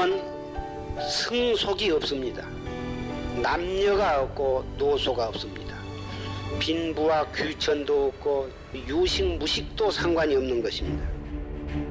기독교는 성속이 없습니다. 남녀가 없고 노소가 없습니다. 빈부와 귀천도 없고 유식 무식도 상관이 없는 것입니다.